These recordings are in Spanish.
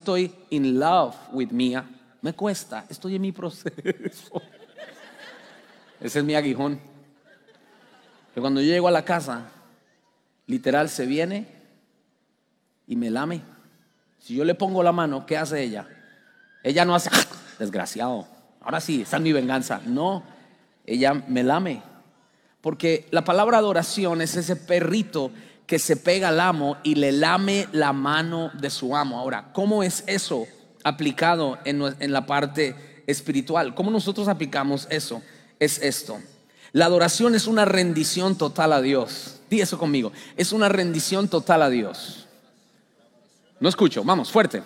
estoy in love with Mía. Me cuesta, estoy en mi proceso. Ese es mi aguijón. Que cuando yo llego a la casa, literal se viene y me lame. Si yo le pongo la mano, ¿qué hace ella? Ella no hace, desgraciado, ahora sí, esta es mi venganza. No, ella me lame. Porque la palabra adoración es ese perrito que se pega al amo y le lame la mano de su amo. Ahora, ¿cómo es eso aplicado en la parte espiritual? ¿Cómo nosotros aplicamos eso? Es esto: la adoración es una rendición total a Dios. Di eso conmigo: es una rendición total a Dios. No escucho, vamos, fuerte.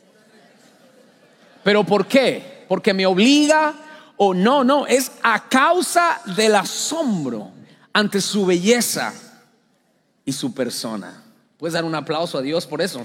¿Pero por qué? ¿Porque me obliga? O no, es a causa del asombro ante su belleza y su persona. ¿Puedes dar un aplauso a Dios por eso?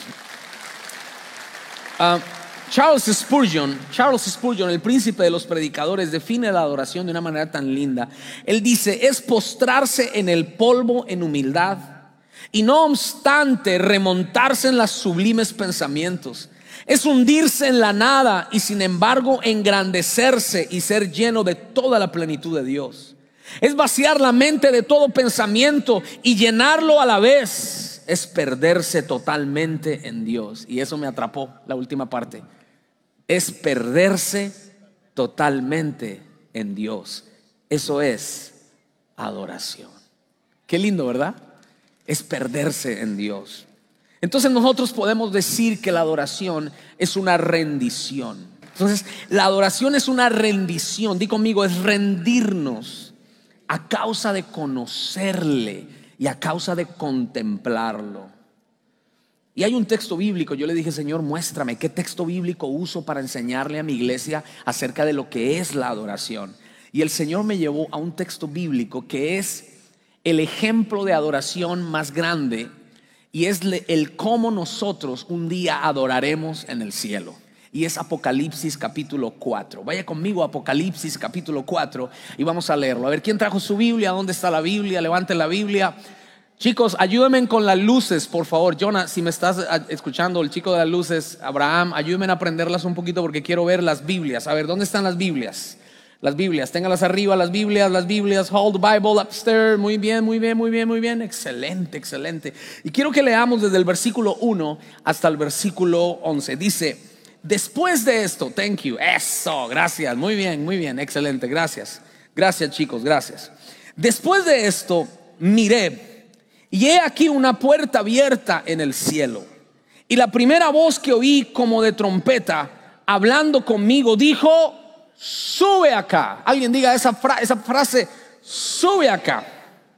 Charles Spurgeon, el príncipe de los predicadores, define la adoración de una manera tan linda. Él dice: es postrarse en el polvo en humildad, y no obstante remontarse en los sublimes pensamientos. Es hundirse en la nada y sin embargo engrandecerse y ser lleno de toda la plenitud de Dios. Es vaciar la mente de todo pensamiento y llenarlo a la vez. Es perderse totalmente en Dios. Y eso me atrapó, la última parte. Es perderse totalmente en Dios. Eso es adoración. Qué lindo, ¿verdad? Es perderse en Dios. Entonces nosotros podemos decir que la adoración es una rendición. Entonces la adoración es una rendición. Di conmigo: es rendirnos a causa de conocerle y a causa de contemplarlo. Y hay un texto bíblico. Yo le dije: Señor, muéstrame qué texto bíblico uso para enseñarle a mi iglesia acerca de lo que es la adoración. Y el Señor me llevó a un texto bíblico que es el ejemplo de adoración más grande. Y es el cómo nosotros un día adoraremos en el cielo. Y es Apocalipsis capítulo 4. Vaya conmigo a Apocalipsis capítulo 4 y vamos a leerlo. A ver, ¿quién trajo su Biblia? ¿Dónde está la Biblia? Levanten la Biblia. Chicos, ayúdenme con las luces, por favor. Jonah, si me estás escuchando, el chico de las luces, Abraham, ayúdenme a prenderlas un poquito porque quiero ver las Biblias. A ver, ¿dónde están las Biblias? Las Biblias, téngalas arriba, las Biblias. Hold the Bible upstairs. Muy bien. Excelente. Y quiero que leamos desde el versículo 1 hasta el versículo 11. Dice: después de esto, thank you, eso, gracias, muy bien, excelente, gracias, chicos, gracias. Después de esto miré, y he aquí una puerta abierta en el cielo. Y la primera voz que oí como de trompeta hablando conmigo dijo: sube acá. Alguien diga esa frase: sube acá.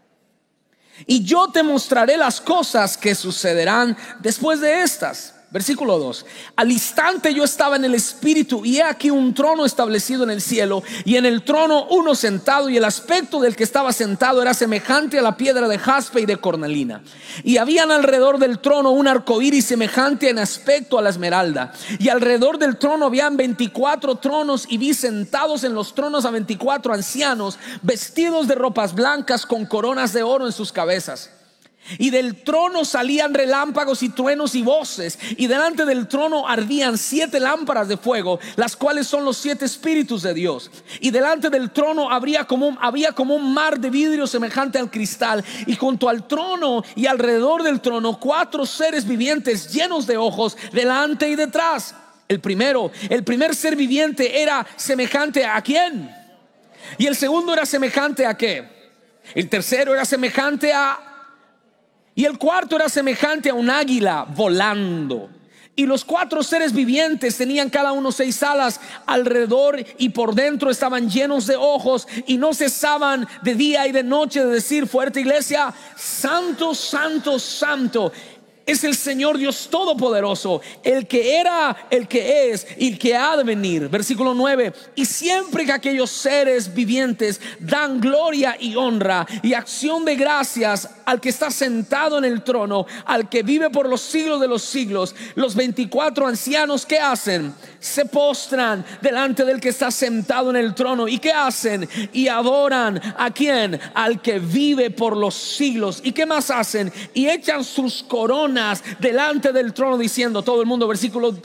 Y yo te mostraré las cosas que sucederán después de estas. Versículo 2: al instante yo estaba en el espíritu, y he aquí un trono establecido en el cielo, y en el trono uno sentado, y el aspecto del que estaba sentado era semejante a la piedra de jaspe y de cornalina. Y habían alrededor del trono un arcoíris semejante en aspecto a la esmeralda. Y alrededor del trono habían 24 tronos, y vi sentados en los tronos a 24 ancianos, vestidos de ropas blancas, con coronas de oro en sus cabezas. Y del trono salían relámpagos y truenos y voces, y delante del trono ardían 7 lámparas de fuego, las cuales son los 7 espíritus de Dios. Y delante del trono había como un mar de vidrio semejante al cristal, y junto al trono y alrededor del trono 4 seres vivientes llenos de ojos delante y detrás. El primer ser viviente era semejante ¿a quién? Y el segundo era semejante ¿a qué? El tercero era semejante a... Y el cuarto era semejante a un águila volando. Y los 4 seres vivientes tenían cada uno 6 alas alrededor, y por dentro estaban llenos de ojos, y no cesaban de día y de noche de decir, fuerte iglesia, santo, santo, santo es el Señor Dios Todopoderoso, el que era, el que es y el que ha de venir. Versículo 9: y siempre que aquellos seres vivientes dan gloria y honra y acción de gracias al que está sentado en el trono, al que vive por los siglos de los siglos, los 24 ancianos, ¿qué hacen? Se postran delante del que está sentado en el trono. ¿Y qué hacen? Y adoran ¿a quién? Al que vive por los siglos. ¿Y qué más hacen? Y echan sus coronas delante del trono diciendo, todo el mundo, versículo